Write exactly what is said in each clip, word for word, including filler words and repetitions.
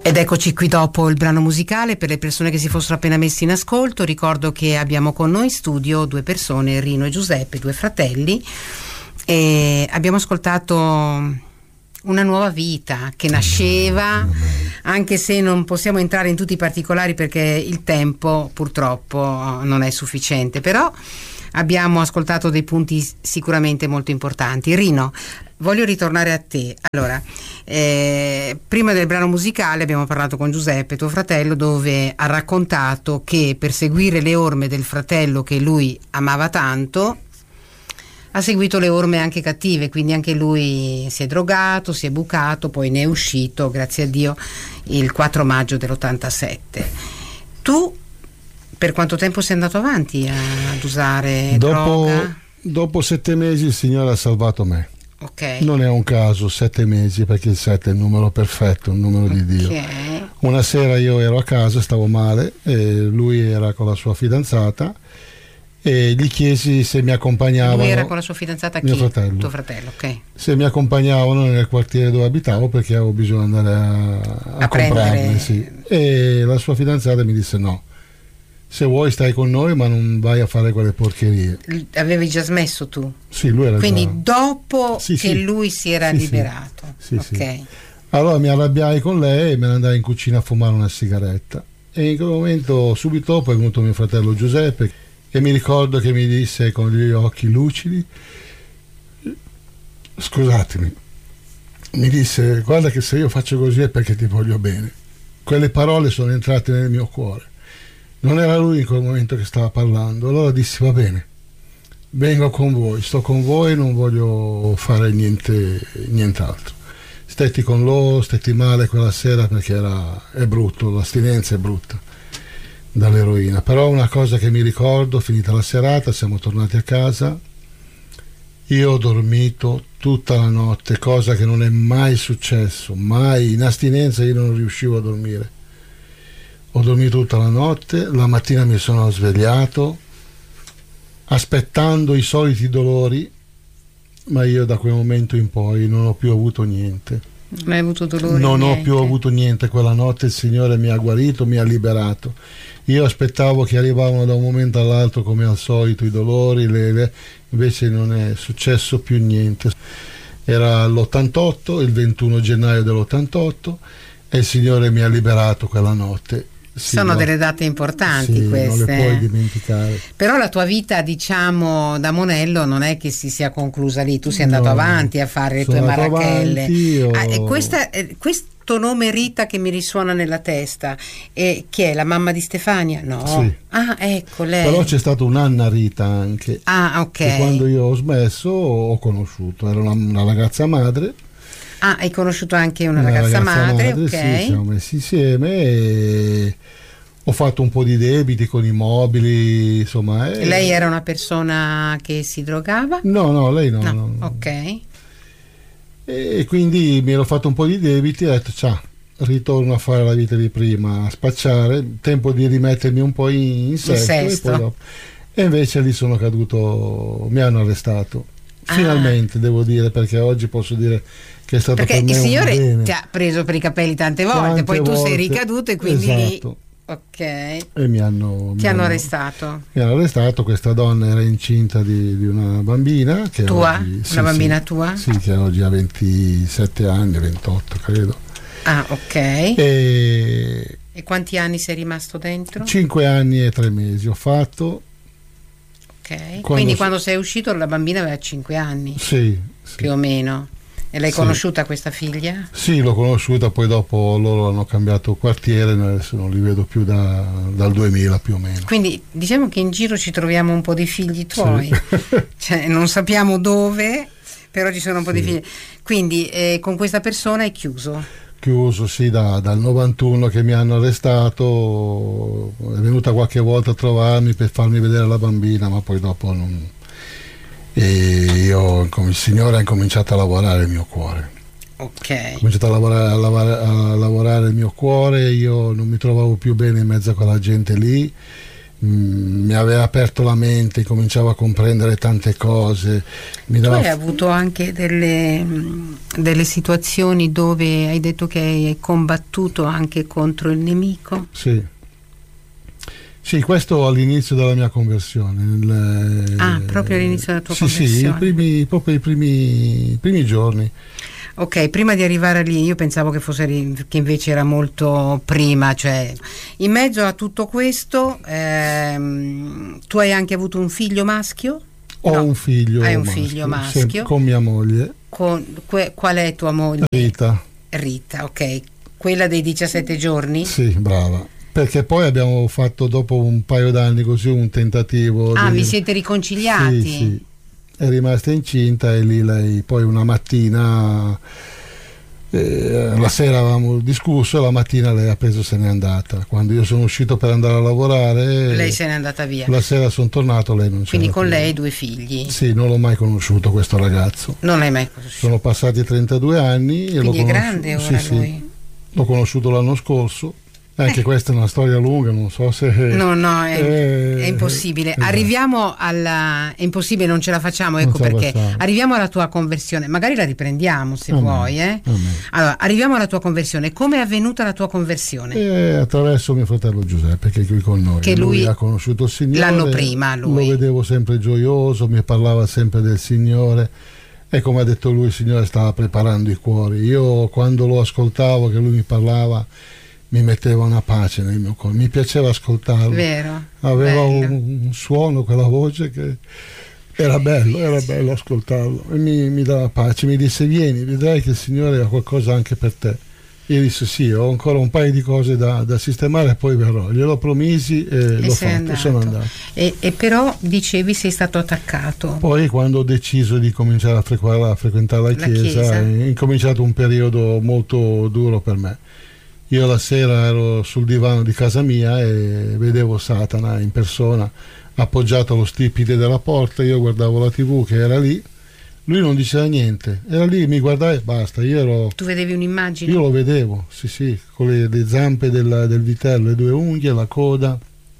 Ed eccoci qui dopo il brano musicale. Per le persone che si fossero appena messi in ascolto, ricordo che abbiamo con noi in studio due persone, Rino e Giuseppe, due fratelli, e abbiamo ascoltato una nuova vita che nasceva, anche se non possiamo entrare in tutti i particolari perché il tempo purtroppo non è sufficiente, però abbiamo ascoltato dei punti sicuramente molto importanti. Rino, voglio ritornare a te. Allora, eh, prima del brano musicale abbiamo parlato con Giuseppe, tuo fratello, dove ha raccontato che per seguire le orme del fratello che lui amava tanto ha seguito le orme anche cattive, quindi anche lui si è drogato, si è bucato, poi ne è uscito, grazie a Dio, il quattro maggio dell'ottantasette. Tu per quanto tempo sei andato avanti ad usare dopo, droga? Dopo sette mesi il Signore ha salvato me. Okay. Non è un caso sette mesi, perché il sette è il numero perfetto, il numero okay. di Dio. Una sera io ero a casa, stavo male, e lui era con la sua fidanzata e gli chiesi se mi accompagnavano. Lui era con la sua fidanzata chi? Mio fratello. Tuo fratello, ok. Se mi accompagnavano nel quartiere dove abitavo, perché avevo bisogno di andare a, a, a comprarne, sì. E la sua fidanzata mi disse no. Se vuoi stai con noi, ma non vai a fare quelle porcherie. Avevi già smesso tu? Sì, lui era Quindi già... dopo sì, che sì. lui si era sì, liberato. Sì, ok. Sì. Allora mi arrabbiai con lei e me ne andai in cucina a fumare una sigaretta. E in quel momento, subito dopo, è venuto mio fratello Giuseppe e mi ricordo che mi disse con gli occhi lucidi, scusatemi, mi disse guarda che se io faccio così è perché ti voglio bene. Quelle parole sono entrate nel mio cuore. Non era lui in quel momento che stava parlando, allora dissi va bene, vengo con voi, sto con voi, non voglio fare niente, nient'altro. Stetti con loro, stetti male quella sera perché era, è brutto, l'astinenza è brutta dall'eroina, però una cosa che mi ricordo, finita la serata, siamo tornati a casa, io ho dormito tutta la notte, cosa che non è mai successo, mai, in astinenza io non riuscivo a dormire. Ho dormito tutta la notte, la mattina mi sono svegliato aspettando i soliti dolori, ma io da quel momento in poi non ho più avuto niente. Non hai avuto dolori? Non niente. ho più avuto niente, quella notte il Signore mi ha guarito, mi ha liberato. Io aspettavo che arrivavano da un momento all'altro come al solito i dolori, le, le... invece non è successo più niente. Era l'ottantotto, il ventuno gennaio dell'ottantotto, e il Signore mi ha liberato quella notte. Sì, sono no, delle date importanti, sì, queste. Non le puoi dimenticare. Però la tua vita, diciamo, da Monello non è che si sia conclusa lì, tu sei andato no, avanti a fare le tue marachelle. Io... Ah, e questa, eh, questo nome Rita che mi risuona nella testa, eh, chi è? La mamma di Stefania? No. Sì. Ah, ecco lei. Però c'è stata un'Anna Rita anche. Ah, ok. Che quando io ho smesso ho conosciuto, era una, una ragazza madre. Ah, hai conosciuto anche una, una ragazza, ragazza madre, madre, ok. Sì, ci siamo messi insieme e ho fatto un po' di debiti con i mobili, insomma. E... Lei era una persona che si drogava? No, no, lei no. no. no. Ok. E quindi mi ero fatto un po' di debiti e ho detto, ciao, ritorno a fare la vita di prima, a spacciare, tempo di rimettermi un po' in, in sesto. sesto. E, poi dopo. E invece lì sono caduto, mi hanno arrestato. Finalmente, ah. devo dire, perché oggi posso dire che è stato perché per me il Signore un bene. ti ha preso per i capelli tante volte, tante poi tu volte, sei ricaduto e quindi esatto. lì ok, e mi hanno ti mi hanno hanno, arrestato mi hanno arrestato. Questa donna era incinta di, di una bambina che tua? Oggi, una sì, bambina sì, tua? Sì, che oggi ha ventisette anni, ventotto credo. Ah, ok. E, e quanti anni sei rimasto dentro? cinque anni e tre mesi ho fatto. Ok, quando quindi so- quando sei uscito la bambina aveva cinque anni? Sì, sì. Più o meno. E l'hai sì. conosciuta questa figlia? Sì, l'ho conosciuta, poi dopo loro hanno cambiato quartiere, adesso non li vedo più da, dal duemila più o meno. Quindi diciamo che in giro ci troviamo un po' di figli tuoi, sì. Cioè, non sappiamo dove, però ci sono un po' sì. di figli. Quindi eh, con questa persona hai chiuso? Chiuso, sì, da, dal novantuno che mi hanno arrestato, è venuta qualche volta a trovarmi per farmi vedere la bambina, ma poi dopo non... E io, come il Signore, ha incominciato a lavorare il mio cuore. Ok. Ho cominciato a lavorare, a, lavorare, a lavorare il mio cuore, io non mi trovavo più bene in mezzo a quella gente lì, mm, mi aveva aperto la mente, cominciavo a comprendere tante cose. Mi tu dava... hai avuto anche delle, delle situazioni dove hai detto che hai combattuto anche contro il nemico? Sì. Sì, questo all'inizio della mia conversione. Nel, ah, proprio all'inizio della tua sì, conversione? Sì, i primi, proprio i primi, i primi giorni. Ok, prima di arrivare lì, io pensavo che fosse che invece era molto prima, cioè in mezzo a tutto questo ehm, tu hai anche avuto un figlio maschio? Ho no, un figlio hai un maschio, figlio maschio con mia moglie. Con, que, qual è tua moglie? Rita. Rita, ok. Quella dei diciassette giorni? Sì, brava. Perché poi abbiamo fatto dopo un paio d'anni così un tentativo. Ah, di... vi siete riconciliati? Sì, sì. È rimasta incinta e lì lei poi una mattina, eh, la sera avevamo discusso e la mattina lei ha preso, se n'è andata. Quando io sono uscito per andare a lavorare, lei se n'è andata via. La sera sono tornato, lei non c'era. Quindi con più. Lei due figli? Sì, non l'ho mai conosciuto questo ragazzo. Non l'hai mai conosciuto? Sono passati trentadue anni. Quindi e l'ho è conosciuto, grande ora sì, lui? Sì, l'ho conosciuto l'anno scorso. Anche eh. questa è una storia lunga, non so se... No, no, è, è, è impossibile. Esatto. Arriviamo alla... È impossibile, non ce la facciamo, ecco perché. Facciamo. Arriviamo alla tua conversione. Magari la riprendiamo se Amen. vuoi. Eh? Allora, arriviamo alla tua conversione. Come è avvenuta la tua conversione? Eh, attraverso mio fratello Giuseppe, che è qui con noi. Che lui, lui ha conosciuto il Signore. L'anno prima, lui. Lo vedevo sempre gioioso, mi parlava sempre del Signore. E come ha detto lui, il Signore stava preparando i cuori. Io quando lo ascoltavo, che lui mi parlava, mi metteva una pace nel mio cuore, mi piaceva ascoltarlo. Vero, aveva un, un suono, quella voce che era bello, era bello ascoltarlo e mi, mi dava pace, mi disse vieni, vedrai che il Signore ha qualcosa anche per te. Io disse sì, ho ancora un paio di cose da, da sistemare e poi verrò. Glielo promisi e, e l'ho fatto, andato. sono andato. E, e però dicevi sei stato attaccato. Poi quando ho deciso di cominciare a frequentare, a frequentare la, la chiesa, chiesa, è incominciato un periodo molto duro per me. Io la sera ero sul divano di casa mia e vedevo Satana in persona appoggiato allo stipite della porta. Io guardavo la tivù che era lì, lui non diceva niente, era lì, mi guardava e basta. Io ero, tu vedevi un'immagine? Io lo vedevo, sì sì, con le, le zampe del, del vitello, le due unghie, la coda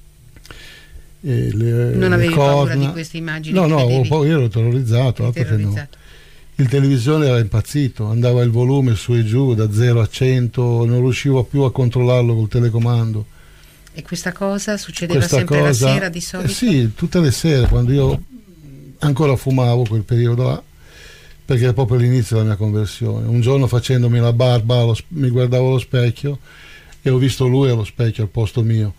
e le, non le avevi corna. paura di queste immagini? No, no, vedevi? io ero terrorizzato, altro che no. Il televisore era impazzito, andava il volume su e giù da zero a cento, non riuscivo più a controllarlo col telecomando. E questa cosa succedeva questa sempre cosa, la sera di solito? Eh sì, tutte le sere, quando io ancora fumavo quel periodo là, perché è proprio l'inizio della mia conversione. Un giorno facendomi la barba lo, mi guardavo allo specchio e ho visto lui allo specchio al posto mio.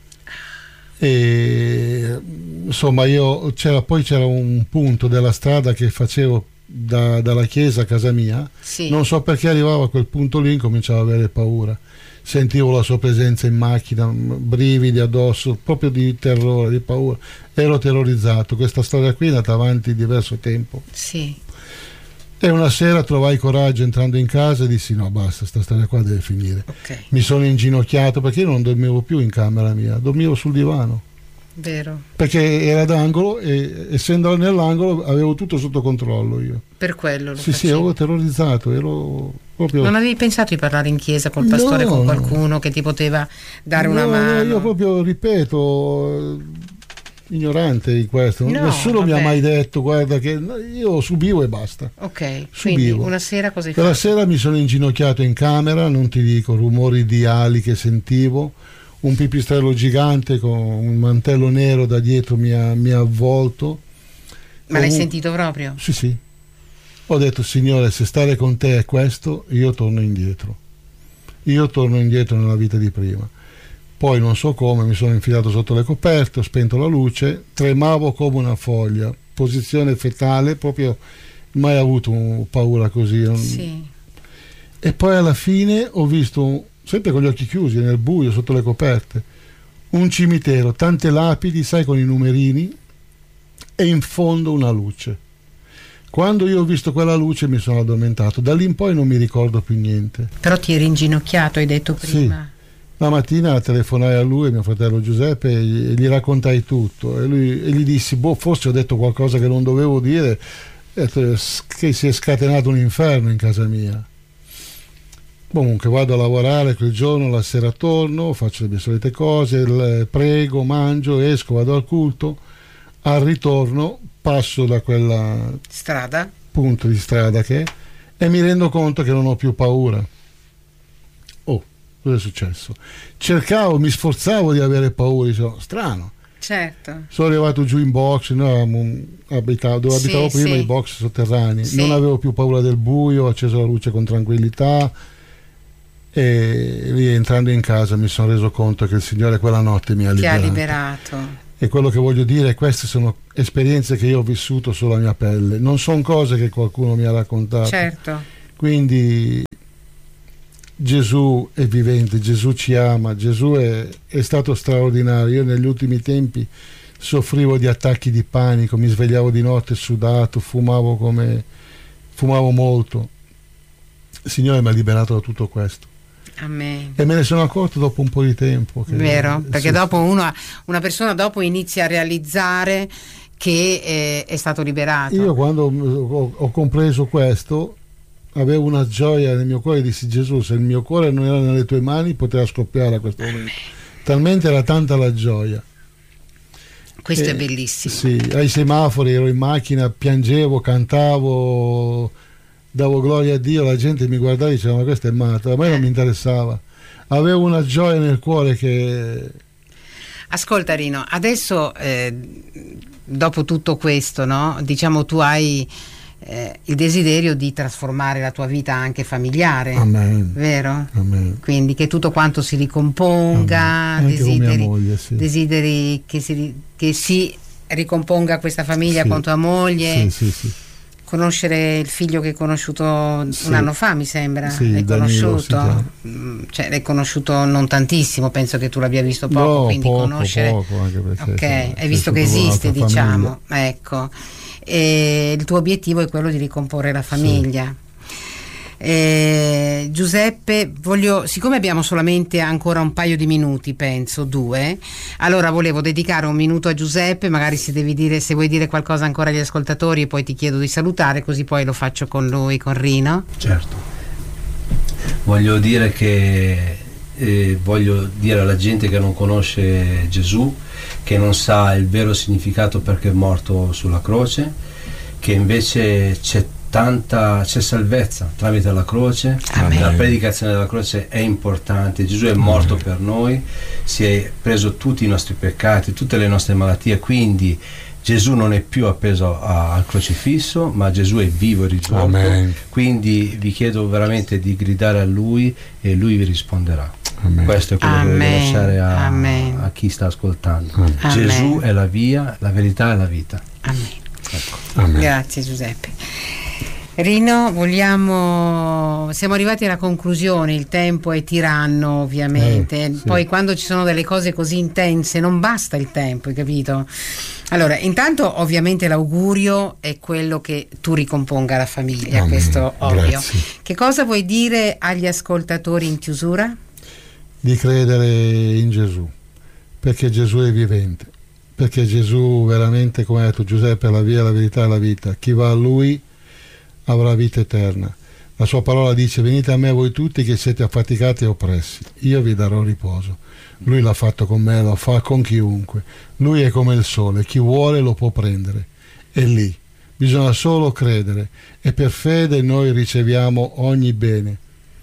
E insomma io c'era, poi c'era un punto della strada che facevo Da, dalla chiesa a casa mia, sì. Non so perché arrivavo a quel punto lì, incominciavo ad avere paura, sentivo la sua presenza in macchina, brividi addosso, proprio di terrore, di paura, ero terrorizzato. Questa storia qui è andata avanti diverso tempo, sì. E una sera trovai coraggio entrando in casa e dissi no basta, sta storia qua deve finire. Okay. Mi sono inginocchiato perché io non dormivo più in camera mia, dormivo sul divano. Vero. Perché era d'angolo e essendo nell'angolo avevo tutto sotto controllo io. Per quello lo Sì, facevi. sì, ero terrorizzato, ero proprio... Non avevi pensato di parlare in chiesa col pastore, no, con qualcuno che ti poteva dare no, una mano? No, io proprio, ripeto, ignorante di questo. No, nessuno vabbè. mi ha mai detto, guarda che io subivo e basta. Ok, subivo. Quindi una sera cosa hai fatto? Quella sera mi sono inginocchiato in camera, non ti dico, rumori di ali che sentivo, un pipistrello gigante con un mantello nero da dietro mi ha, mi ha avvolto. Ma l'hai sentito proprio? Sì, sì. Ho detto, Signore, se stare con te è questo, io torno indietro. Io torno indietro nella vita di prima. Poi non so come, mi sono infilato sotto le coperte, ho spento la luce, tremavo come una foglia, posizione fetale, proprio mai avuto un, paura così. Sì. E poi alla fine ho visto, sempre con gli occhi chiusi, nel buio, sotto le coperte, un cimitero, tante lapidi, sai, con i numerini, e in fondo una luce. Quando io ho visto quella luce mi sono addormentato, da lì in poi non mi ricordo più niente. Però ti eri inginocchiato, hai detto prima. Sì. La mattina telefonai a lui, mio fratello Giuseppe, e gli, gli raccontai tutto e, lui, e gli dissi, boh, forse ho detto qualcosa che non dovevo dire, e che si è scatenato un inferno in casa mia. Comunque vado a lavorare quel giorno, la sera torno, faccio le mie solite cose, prego, mangio, esco, vado al culto. Al ritorno passo da quella strada, punto di strada che è, e mi rendo conto che non ho più paura. Oh, cosa è successo? Cercavo, mi sforzavo di avere paura, dicevo, strano. Certo. Sono arrivato giù in box, noi abitavo, dove sì, abitavo prima, sì. i box sotterranei, sì. non avevo più paura del buio, ho acceso la luce con tranquillità e lì entrando in casa mi sono reso conto che il Signore quella notte mi ha liberato. Ti ha liberato. E quello che voglio dire è che queste sono esperienze che io ho vissuto sulla mia pelle, non sono cose che qualcuno mi ha raccontato. Certo. Quindi Gesù è vivente, Gesù ci ama, Gesù è, è stato straordinario. Io negli ultimi tempi soffrivo di attacchi di panico, mi svegliavo di notte sudato, fumavo come fumavo molto. Il Signore mi ha liberato da tutto questo. Amen. E me ne sono accorto dopo un po' di tempo che, vero, perché sì, dopo uno, una persona dopo inizia a realizzare che eh, è stato liberato. Io quando ho, ho compreso questo avevo una gioia nel mio cuore, dissi: Gesù, se il mio cuore non era nelle tue mani poteva scoppiare a questo Amen. momento. Talmente era tanta la gioia. Questo e, è bellissimo. Sì, ai semafori ero in macchina, piangevo, cantavo, davo gloria a Dio, la gente mi guardava e diceva: ma questo è matto. A me non mi interessava, avevo una gioia nel cuore che... Ascolta Rino, adesso eh, dopo tutto questo, no? Diciamo tu hai eh, il desiderio di trasformare la tua vita anche familiare. Amen. Vero? Amen. Quindi che tutto quanto si ricomponga. Amen. Anche desideri, con mia moglie, sì. desideri che si, che si ricomponga questa famiglia, sì, con tua moglie. Sì, sì, sì. Conoscere il figlio che hai conosciuto sì. un anno fa, mi sembra. Sì, l'hai Danilo, conosciuto? Cioè, l'hai conosciuto non tantissimo, penso che tu l'abbia visto poco, no, quindi poco, conoscere. Poco, anche perché ok, cioè, hai visto che esiste, diciamo. Famiglia. Ecco. E il tuo obiettivo è quello di ricomporre la famiglia. Sì. Eh, Giuseppe, voglio, siccome abbiamo solamente ancora un paio di minuti, penso due, allora volevo dedicare un minuto a Giuseppe, magari se devi dire, se vuoi dire qualcosa ancora agli ascoltatori, e poi ti chiedo di salutare, così poi lo faccio con lui, con Rino. Certo, voglio dire che eh, voglio dire alla gente che non conosce Gesù, che non sa il vero significato perché è morto sulla croce, che invece c'è tanta, c'è salvezza tramite la croce. Amen. La predicazione della croce è importante. Gesù è morto Amen. Per noi, si è preso tutti i nostri peccati, tutte le nostre malattie, quindi Gesù non è più appeso a, al crocifisso, ma Gesù è vivo e risorto. Amen. Quindi vi chiedo veramente di gridare a Lui e Lui vi risponderà. Amen. Questo è quello Amen. Che voglio lasciare a, a chi sta ascoltando. Amen. Gesù è la via, la verità e la vita. Amen. Ecco. Amen. Grazie Giuseppe. Rino, vogliamo, siamo arrivati alla conclusione, il tempo è tiranno ovviamente, eh, sì. Poi quando ci sono delle cose così intense non basta il tempo, hai capito? Allora, intanto ovviamente l'augurio è quello che tu ricomponga la famiglia, Amen. Questo ovvio. Grazie. Che cosa vuoi dire agli ascoltatori in chiusura? Di credere in Gesù, perché Gesù è vivente, perché Gesù veramente, come ha detto Giuseppe, è la via, la verità e la vita. Chi va a Lui avrà vita eterna. La sua parola dice: venite a me voi tutti che siete affaticati e oppressi, io vi darò riposo. Lui l'ha fatto con me, lo fa con chiunque. Lui è come il sole, chi vuole lo può prendere. È lì, bisogna solo credere e per fede noi riceviamo ogni bene.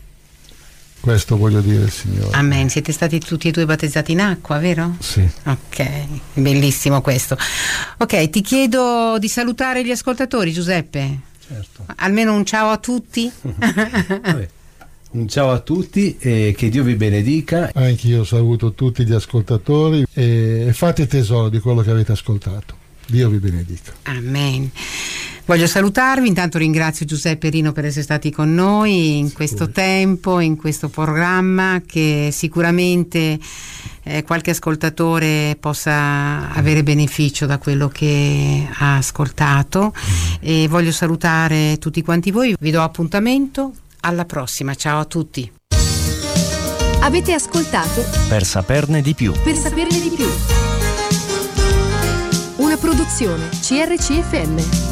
Questo voglio dire al Signore. Amen. Siete stati tutti e due battezzati in acqua, vero? Sì. Ok, bellissimo questo. Ok, ti chiedo di salutare gli ascoltatori, Giuseppe. Certo. Almeno un ciao a tutti. Un ciao a tutti e che Dio vi benedica. Anche io saluto tutti gli ascoltatori e fate tesoro di quello che avete ascoltato. Dio vi benedica. Amen. Voglio salutarvi, intanto ringrazio Giuseppe e Rino per essere stati con noi in questo Sicuro. tempo, in questo programma che sicuramente eh, qualche ascoltatore possa avere beneficio da quello che ha ascoltato. Mm. E voglio salutare tutti quanti voi, vi do appuntamento alla prossima, ciao a tutti. Avete ascoltato Per saperne di più. Per saperne di più. Una produzione C R C F M.